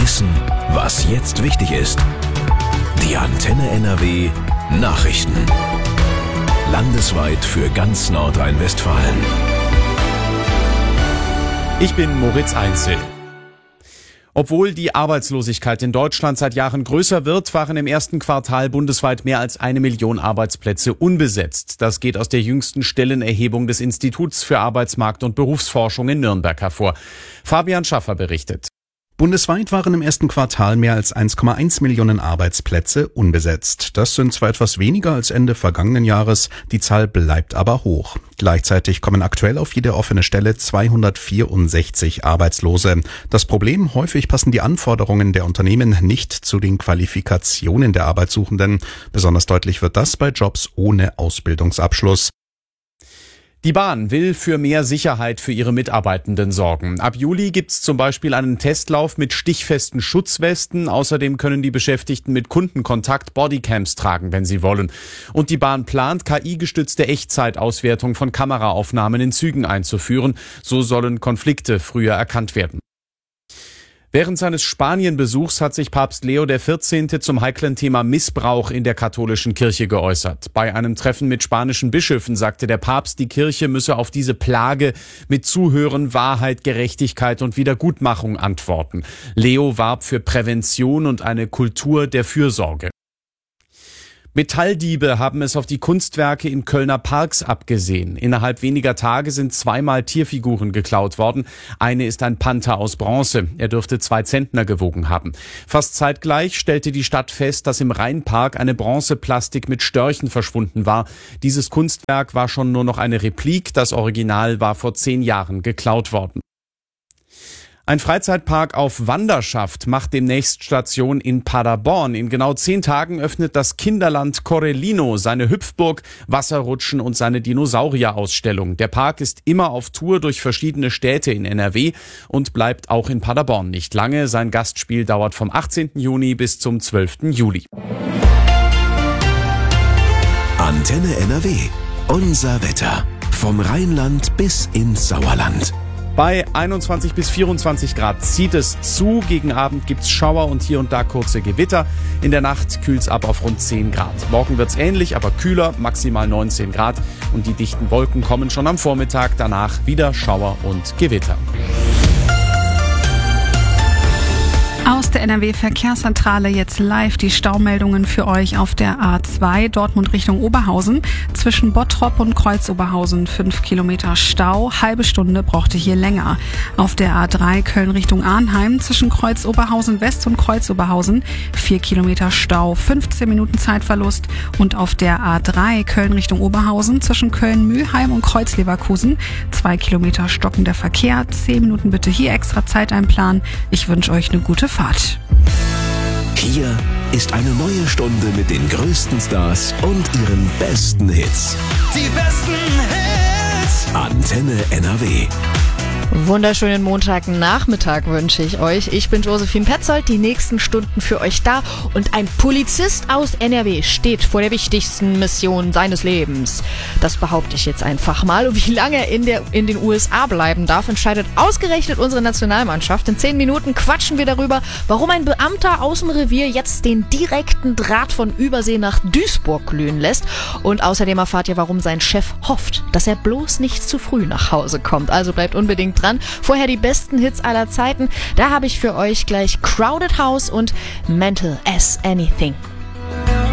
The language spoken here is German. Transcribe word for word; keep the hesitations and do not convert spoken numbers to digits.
Wissen, was jetzt wichtig ist. Die Antenne N R W Nachrichten. Landesweit für ganz Nordrhein-Westfalen. Ich bin Moritz Einzel. Obwohl die Arbeitslosigkeit in Deutschland seit Jahren größer wird, waren im ersten Quartal bundesweit mehr als eine Million Arbeitsplätze unbesetzt. Das geht aus der jüngsten Stellenerhebung des Instituts für Arbeitsmarkt- und Berufsforschung in Nürnberg hervor. Fabian Schaffer berichtet. Bundesweit waren im ersten Quartal mehr als eins Komma eins Millionen Arbeitsplätze unbesetzt. Das sind zwar etwas weniger als Ende vergangenen Jahres, die Zahl bleibt aber hoch. Gleichzeitig kommen aktuell auf jede offene Stelle zweihundertvierundsechzig Arbeitslose. Das Problem: häufig passen die Anforderungen der Unternehmen nicht zu den Qualifikationen der Arbeitssuchenden. Besonders deutlich wird das bei Jobs ohne Ausbildungsabschluss. Die Bahn will für mehr Sicherheit für ihre Mitarbeitenden sorgen. Ab Juli gibt's zum Beispiel einen Testlauf mit stichfesten Schutzwesten. Außerdem können die Beschäftigten mit Kundenkontakt Bodycams tragen, wenn sie wollen. Und die Bahn plant, K I-gestützte Echtzeitauswertung von Kameraaufnahmen in Zügen einzuführen. So sollen Konflikte früher erkannt werden. Während seines Spanienbesuchs hat sich Papst Leo der vierzehnte zum heiklen Thema Missbrauch in der katholischen Kirche geäußert. Bei einem Treffen mit spanischen Bischöfen sagte der Papst, die Kirche müsse auf diese Plage mit Zuhören, Wahrheit, Gerechtigkeit und Wiedergutmachung antworten. Leo warb für Prävention und eine Kultur der Fürsorge. Metalldiebe haben es auf die Kunstwerke in Kölner Parks abgesehen. Innerhalb weniger Tage sind zweimal Tierfiguren geklaut worden. Eine ist ein Panther aus Bronze. Er dürfte zwei Zentner gewogen haben. Fast zeitgleich stellte die Stadt fest, dass im Rheinpark eine Bronzeplastik mit Störchen verschwunden war. Dieses Kunstwerk war schon nur noch eine Replik. Das Original war vor zehn Jahren geklaut worden. Ein Freizeitpark auf Wanderschaft macht demnächst Station in Paderborn. In genau zehn Tagen öffnet das Kinderland Corellino seine Hüpfburg, Wasserrutschen und seine Dinosaurierausstellung. Der Park ist immer auf Tour durch verschiedene Städte in N R W und bleibt auch in Paderborn nicht lange. Sein Gastspiel dauert vom achtzehnten Juni bis zum zwölften Juli. Antenne N R W. Unser Wetter. Vom Rheinland bis ins Sauerland. Bei einundzwanzig bis vierundzwanzig Grad zieht es zu. Gegen Abend gibt's Schauer und hier und da kurze Gewitter. In der Nacht kühlt's ab auf rund zehn Grad. Morgen wird's ähnlich, aber kühler, maximal neunzehn Grad. Und die dichten Wolken kommen schon am Vormittag. Danach wieder Schauer und Gewitter. Aus der N R W-Verkehrszentrale jetzt live die Staumeldungen für euch auf der A zwei, Dortmund Richtung Oberhausen. Zwischen Bottrop und Kreuz-Oberhausen fünf Kilometer Stau, halbe Stunde brauchte hier länger. Auf der A drei Köln Richtung Arnheim zwischen Kreuz-Oberhausen West und Kreuz-Oberhausen vier Kilometer Stau, fünfzehn Minuten Zeitverlust. Und auf der A drei Köln Richtung Oberhausen zwischen Köln-Mühlheim und Kreuz-Leverkusen zwei Kilometer stockender Verkehr, zehn Minuten bitte hier extra Zeit einplanen. Ich wünsche euch eine gute Fahrt. Hier ist eine neue Stunde mit den größten Stars und ihren besten Hits. Die besten Hits. Antenne N R W. Wunderschönen Montagnachmittag wünsche ich euch. Ich bin Josephine Petzold, die nächsten Stunden für euch da. Und ein Polizist aus N R W steht vor der wichtigsten Mission seines Lebens. Das behaupte ich jetzt einfach mal. Und wie lange er in, der, in den U S A bleiben darf, entscheidet ausgerechnet unsere Nationalmannschaft. In zehn Minuten quatschen wir darüber, warum ein Beamter aus dem Revier jetzt den direkten Draht von Übersee nach Duisburg glühen lässt. Und außerdem erfahrt ihr, warum sein Chef hofft, dass er bloß nicht zu früh nach Hause kommt. Also bleibt unbedingt dran. Vorher die besten Hits aller Zeiten. Da habe ich für euch gleich Crowded House und Mental as Anything.